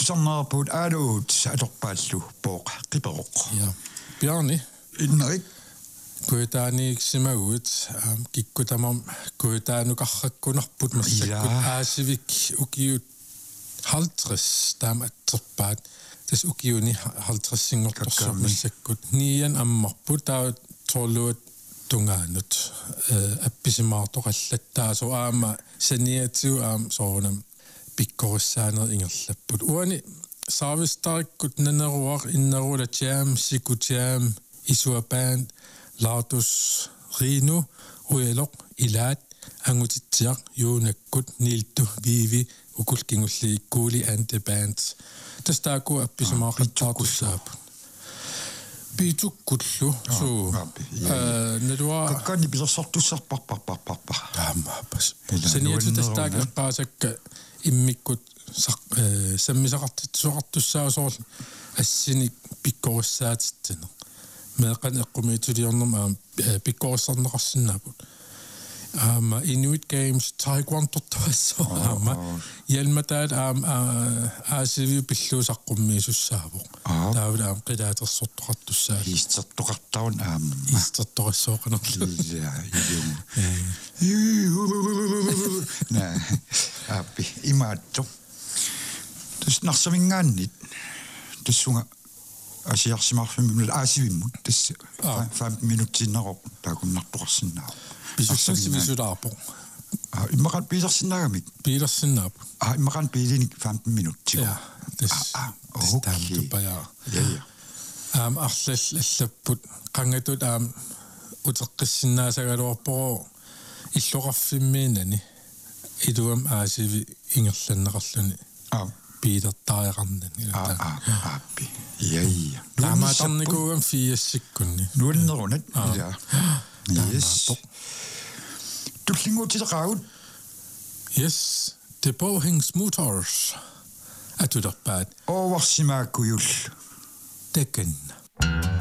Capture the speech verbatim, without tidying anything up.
Tusarnerput aluut atorpaallu pooq qiperoq. Ja. Bjarni. Innerik. Kuitaaniiksimaguut kikkutamam kuitaanuqarrakkunarput massakkut aasivik ukiut halvtreds taam atterpaat tas ukiuni halvtreds-singortorsuq massakkut niian ammarput taa torluut tungaanut appisimaartoqallattaa so aama saniatiu aam soonam pikkorissaaner ingerlapput uani saavistarikkut naneruaq innerulatiam sikutiam isuapaan laatus riinu ueloq ilaat angutitsiaq yuunakkut niiltu viivi ukulkingulli ikkuuli ante bands tastaaku appisimaaqattaartussaap piitukkullu suu nadua kakkanni pilersortussarparparparparpa taamaapas saniatu tastaak eqqaasakka immikkut sammisaqartitsuqartussaasor assini pikkorissaatit meeqan eqqumiituliornum aam pikkorissarneqarsinnaaput aama Inuit Games taekwondo-tortuassoo aama yalmataat aam aasiviu pilluusaqqummiisussaavuq taavut aam qilaatersortoqartussaa iistertoqartaun aam iistertoqassooqanerlu ja ium nä appi imaatto tus narsamingaannit tussunga asiarsimarfimmi aasivimmut tass fem minutsinneroq taakunnartoqarsinnaa Pisussassivisularpo. Ah, imaqan piilersinnagamik. Piilersinnaap. Ah, imaqan piilinik femten minuuttigu. Ja, des. Ah, okay. Ja, ja. Am arlall allapput qangatut aam uteqqissinnaasagaluarporo illoqarfimmiinani iluam aasivi ingerlanneqarluni. Ah. Piilertaareqarnani. Ah, ah, appi. Ja, ja. Taamaatarnikuuam fiassikkunni. Nuannerunat. Ja. Yes. Tullinguutileqaagut. Yes. The Bohings Motors. Atulerpaat. Oversimaakujul. Tekken.